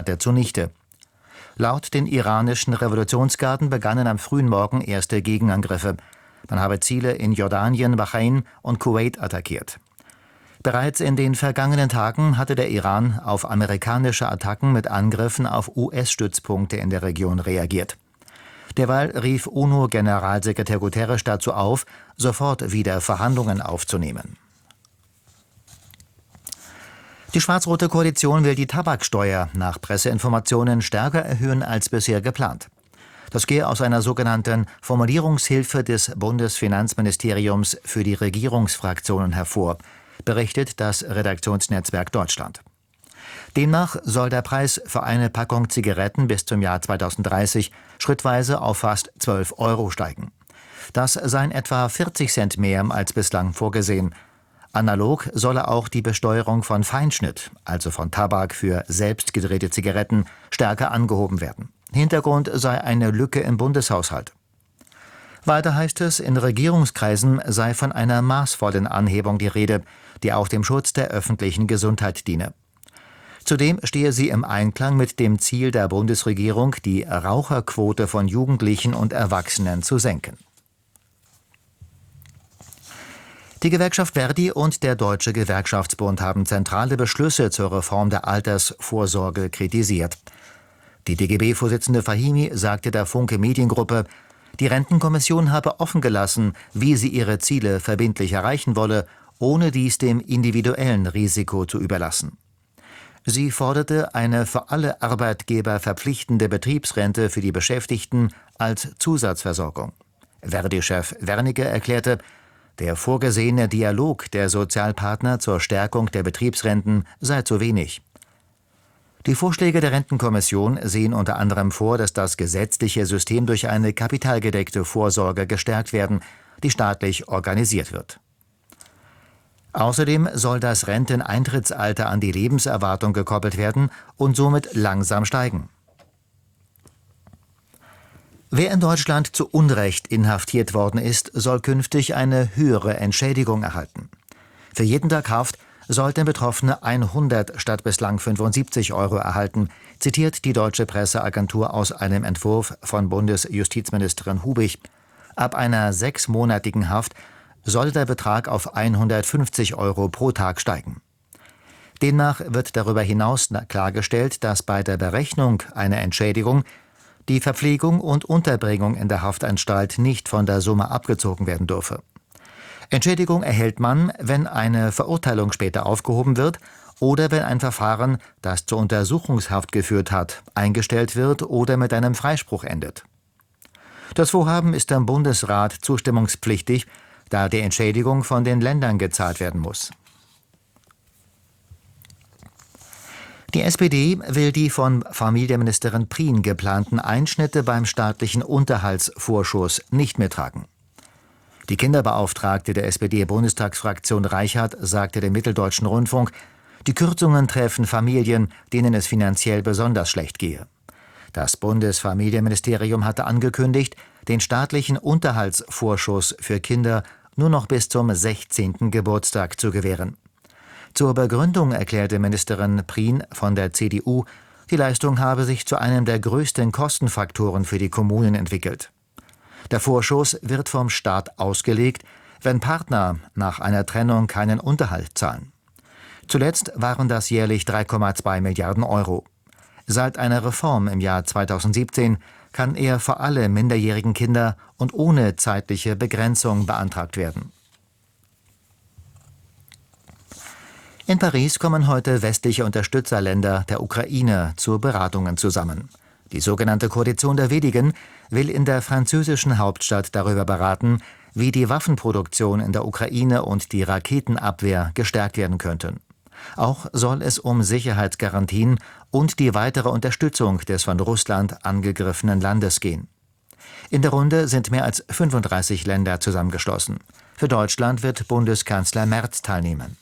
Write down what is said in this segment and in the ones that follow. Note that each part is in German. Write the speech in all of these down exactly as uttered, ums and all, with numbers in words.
zunichte. Laut den iranischen Revolutionsgarden begannen am frühen Morgen erste Gegenangriffe. Man habe Ziele in Jordanien, Bahrain und Kuwait attackiert. Bereits in den vergangenen Tagen hatte der Iran auf amerikanische Attacken mit Angriffen auf U S-Stützpunkte in der Region reagiert. Derweil rief UNO-Generalsekretär Guterres dazu auf, sofort wieder Verhandlungen aufzunehmen. Die schwarz-rote Koalition will die Tabaksteuer nach Presseinformationen stärker erhöhen als bisher geplant. Das gehe aus einer sogenannten Formulierungshilfe des Bundesfinanzministeriums für die Regierungsfraktionen hervor, berichtet das Redaktionsnetzwerk Deutschland. Demnach soll der Preis für eine Packung Zigaretten bis zum Jahr zweitausenddreißig schrittweise auf fast zwölf Euro steigen. Das seien etwa vierzig Cent mehr als bislang vorgesehen. Analog solle auch die Besteuerung von Feinschnitt, also von Tabak für selbst gedrehte Zigaretten, stärker angehoben werden. Hintergrund sei eine Lücke im Bundeshaushalt. Weiter heißt es, in Regierungskreisen sei von einer maßvollen Anhebung die Rede, die auch dem Schutz der öffentlichen Gesundheit diene. Zudem stehe sie im Einklang mit dem Ziel der Bundesregierung, die Raucherquote von Jugendlichen und Erwachsenen zu senken. Die Gewerkschaft Verdi und der Deutsche Gewerkschaftsbund haben zentrale Beschlüsse zur Reform der Altersvorsorge kritisiert. Die D G B-Vorsitzende Fahimi sagte der Funke Mediengruppe, die Rentenkommission habe offengelassen, wie sie ihre Ziele verbindlich erreichen wolle, ohne dies dem individuellen Risiko zu überlassen. Sie forderte eine für alle Arbeitgeber verpflichtende Betriebsrente für die Beschäftigten als Zusatzversorgung. Verdi-Chef Wernicke erklärte, der vorgesehene Dialog der Sozialpartner zur Stärkung der Betriebsrenten sei zu wenig. Die Vorschläge der Rentenkommission sehen unter anderem vor, dass das gesetzliche System durch eine kapitalgedeckte Vorsorge gestärkt werden, die staatlich organisiert wird. Außerdem soll das Renteneintrittsalter an die Lebenserwartung gekoppelt werden und somit langsam steigen. Wer in Deutschland zu Unrecht inhaftiert worden ist, soll künftig eine höhere Entschädigung erhalten. Für jeden Tag Haft sollten Betroffene hundert statt bislang fünfundsiebzig Euro erhalten, zitiert die Deutsche Presseagentur aus einem Entwurf von Bundesjustizministerin Hubig. Ab einer sechsmonatigen Haft soll der Betrag auf hundertfünfzig Euro pro Tag steigen. Demnach wird darüber hinaus klargestellt, dass bei der Berechnung einer Entschädigung die Verpflegung und Unterbringung in der Haftanstalt nicht von der Summe abgezogen werden dürfe. Entschädigung erhält man, wenn eine Verurteilung später aufgehoben wird oder wenn ein Verfahren, das zur Untersuchungshaft geführt hat, eingestellt wird oder mit einem Freispruch endet. Das Vorhaben ist dem Bundesrat zustimmungspflichtig, da die Entschädigung von den Ländern gezahlt werden muss. Die S P D will die von Familienministerin Prien geplanten Einschnitte beim staatlichen Unterhaltsvorschuss nicht mehr tragen. Die Kinderbeauftragte der S P D-Bundestagsfraktion Reichert sagte dem Mitteldeutschen Rundfunk, die Kürzungen treffen Familien, denen es finanziell besonders schlecht gehe. Das Bundesfamilienministerium hatte angekündigt, den staatlichen Unterhaltsvorschuss für Kinder nur noch bis zum sechzehnten Geburtstag zu gewähren. Zur Begründung erklärte Ministerin Prien von der C D U, die Leistung habe sich zu einem der größten Kostenfaktoren für die Kommunen entwickelt. Der Vorschuss wird vom Staat ausgelegt, wenn Partner nach einer Trennung keinen Unterhalt zahlen. Zuletzt waren das jährlich drei Komma zwei Milliarden Euro. Seit einer Reform im Jahr zweitausendsiebzehn kann er für alle minderjährigen Kinder und ohne zeitliche Begrenzung beantragt werden. In Paris kommen heute westliche Unterstützerländer der Ukraine zu Beratungen zusammen. Die sogenannte Koalition der Wenigen will in der französischen Hauptstadt darüber beraten, wie die Waffenproduktion in der Ukraine und die Raketenabwehr gestärkt werden könnten. Auch soll es um Sicherheitsgarantien und die weitere Unterstützung des von Russland angegriffenen Landes gehen. In der Runde sind mehr als fünfunddreißig Länder zusammengeschlossen. Für Deutschland wird Bundeskanzler Merz teilnehmen.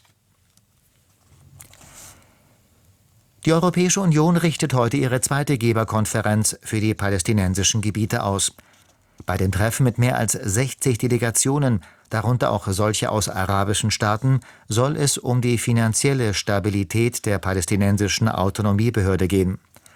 Die Europäische Union richtet heute ihre zweite Geberkonferenz für die palästinensischen Gebiete aus. Bei dem Treffen mit mehr als sechzig Delegationen, darunter auch solche aus arabischen Staaten, soll es um die finanzielle Stabilität der palästinensischen Autonomiebehörde gehen.